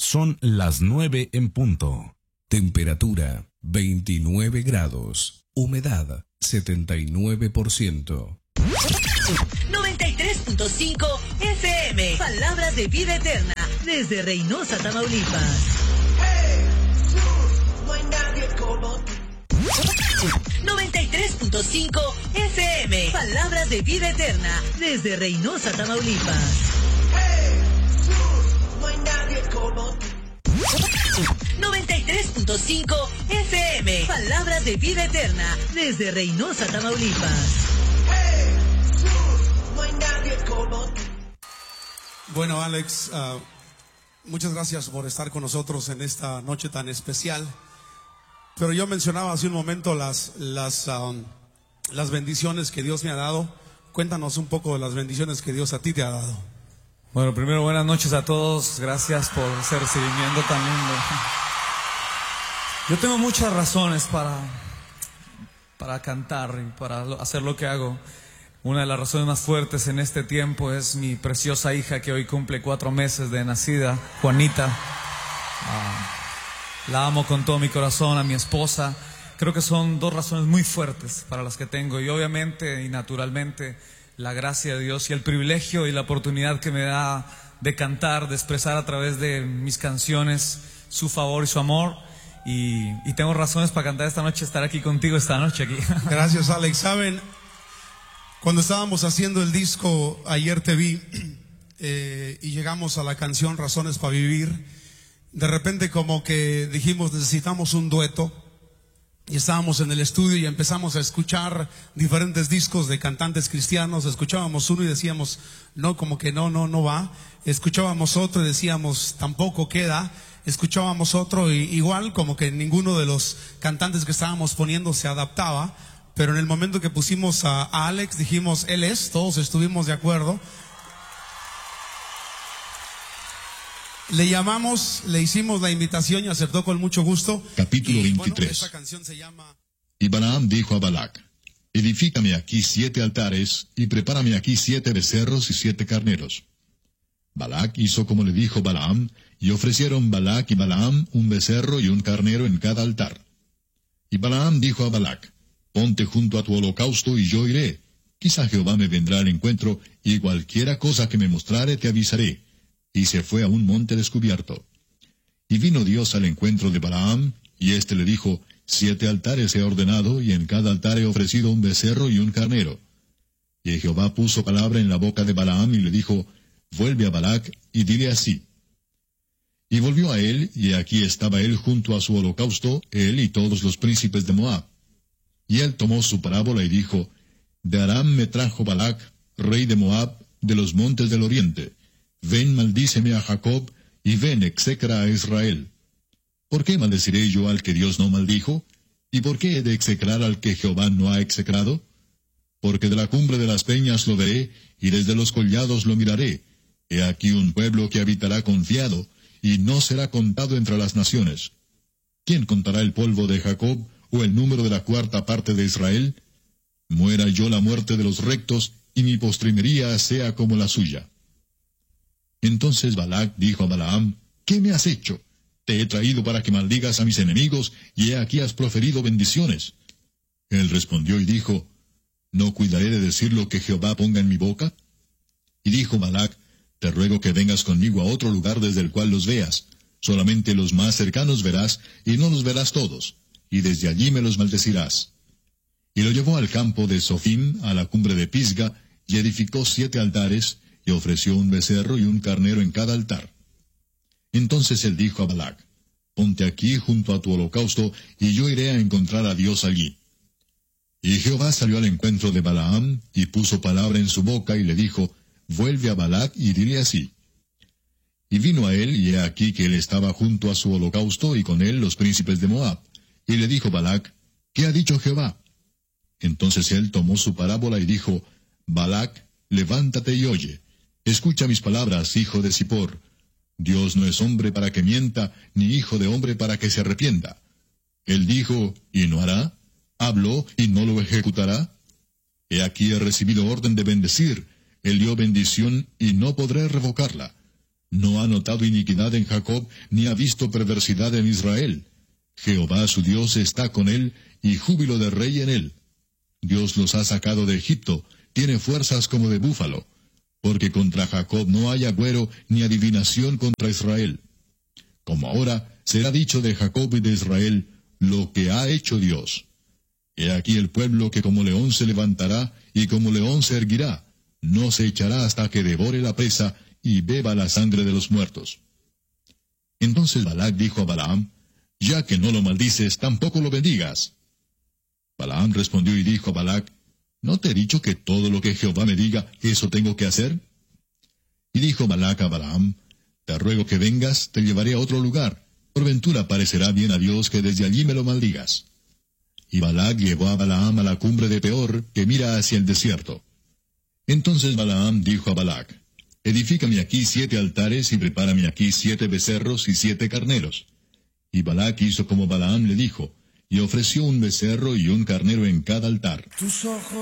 Son las 9 en punto. Temperatura 29 grados. Humedad 79%. 93.5 FM. Palabras de vida eterna. Desde Reynosa, Tamaulipas. 93.5 FM. Palabras de vida eterna. Desde Reynosa, Tamaulipas. 93.5 FM. Palabras de vida eterna. Desde Reynosa, Tamaulipas. Bueno, Alex, muchas gracias por estar con nosotros en esta noche tan especial. Pero yo mencionaba hace un momento las bendiciones que Dios me ha dado. Cuéntanos un poco de las bendiciones que Dios a ti te ha dado. Bueno, primero buenas noches a todos. Gracias por ese recibimiento tan lindo. Yo tengo muchas razones para cantar y para hacer lo que hago. Una de las razones más fuertes en este tiempo es mi preciosa hija que hoy cumple 4 meses de nacida, Juanita. La amo con todo mi corazón, a mi esposa. Creo que son 2 razones muy fuertes para las que tengo. Y obviamente y naturalmente la gracia de Dios y el privilegio y la oportunidad que me da de cantar, de expresar a través de mis canciones su favor y su amor. Y tengo razones para cantar esta noche, estar aquí contigo esta noche aquí. Gracias, Alex. Saben, cuando estábamos haciendo el disco, ayer te vi y llegamos a la canción Razones para Vivir. De repente como que dijimos necesitamos un dueto y estábamos en el estudio y empezamos a escuchar diferentes discos de cantantes cristianos. Escuchábamos uno y decíamos no, como que no va. Escuchábamos otro y decíamos tampoco queda. Escuchábamos otro y igual como que ninguno de los cantantes que estábamos poniendo se adaptaba. Pero en el momento que pusimos a Alex dijimos él es, todos estuvimos de acuerdo. Le llamamos, le hicimos la invitación y aceptó con mucho gusto. Capítulo 23. Bueno, esta canción se llama... Y Balaam dijo a Balac: edifícame aquí 7 altares, y prepárame aquí 7 becerros y 7 carneros. Balac hizo como le dijo Balaam, y ofrecieron Balac y Balaam un becerro y un carnero en cada altar. Y Balaam dijo a Balac: ponte junto a tu holocausto y yo iré. Quizá Jehová me vendrá al encuentro, y cualquiera cosa que me mostrare te avisaré. Y se fue a un monte descubierto. Y vino Dios al encuentro de Balaam, y éste le dijo: 7 altares he ordenado, y en cada altar he ofrecido un becerro y un carnero. Y Jehová puso palabra en la boca de Balaam, y le dijo: vuelve a Balac, y dile así. Y volvió a él, y aquí estaba él junto a su holocausto, él y todos los príncipes de Moab. Y él tomó su parábola y dijo: de Aram me trajo Balac, rey de Moab, de los montes del oriente. Ven, maldíceme a Jacob, y ven, execra a Israel. ¿Por qué maldeciré yo al que Dios no maldijo? ¿Y por qué he de execrar al que Jehová no ha execrado? Porque de la cumbre de las peñas lo veré, y desde los collados lo miraré. He aquí un pueblo que habitará confiado, y no será contado entre las naciones. ¿Quién contará el polvo de Jacob, o el número de la 4ª parte de Israel? Muera yo la muerte de los rectos, y mi postrimería sea como la suya. Entonces Balac dijo a Balaam: ¿qué me has hecho? Te he traído para que maldigas a mis enemigos, y he aquí has proferido bendiciones. Él respondió y dijo: ¿no cuidaré de decir lo que Jehová ponga en mi boca? Y dijo Balac: te ruego que vengas conmigo a otro lugar desde el cual los veas. Solamente los más cercanos verás, y no los verás todos, y desde allí me los maldecirás. Y lo llevó al campo de Sofim, a la cumbre de Pisga, y edificó 7 altares, y ofreció un becerro y un carnero en cada altar. Entonces él dijo a Balac: ponte aquí junto a tu holocausto, y yo iré a encontrar a Dios allí. Y Jehová salió al encuentro de Balaam, y puso palabra en su boca, y le dijo: vuelve a Balac, y dile así. Y vino a él, y he aquí que él estaba junto a su holocausto, y con él los príncipes de Moab. Y le dijo Balac: ¿qué ha dicho Jehová? Entonces él tomó su parábola y dijo: Balac, levántate y oye. Escucha mis palabras, hijo de Zippor. Dios no es hombre para que mienta, ni hijo de hombre para que se arrepienta. Él dijo, ¿y no hará? Habló, ¿y no lo ejecutará? He aquí he recibido orden de bendecir. Él dio bendición, y no podré revocarla. No ha notado iniquidad en Jacob, ni ha visto perversidad en Israel. Jehová su Dios está con él, y júbilo de rey en él. Dios los ha sacado de Egipto, tiene fuerzas como de búfalo. Porque contra Jacob no hay agüero, ni adivinación contra Israel. Como ahora será dicho de Jacob y de Israel, lo que ha hecho Dios. He aquí el pueblo que como león se levantará, y como león se erguirá, no se echará hasta que devore la presa, y beba la sangre de los muertos. Entonces Balac dijo a Balaam, ya que no lo maldices, tampoco lo bendigas. Balaam respondió y dijo a Balac, ¿no te he dicho que todo lo que Jehová me diga, eso tengo que hacer? Y dijo Balac a Balaam, te ruego que vengas, te llevaré a otro lugar. Por ventura parecerá bien a Dios que desde allí me lo maldigas. Y Balac llevó a Balaam a la cumbre de Peor, que mira hacia el desierto. Entonces Balaam dijo a Balac, edifícame aquí 7 altares y prepárame aquí 7 becerros y 7 carneros. Y Balac hizo como Balaam le dijo, y ofreció un becerro y un carnero en cada altar.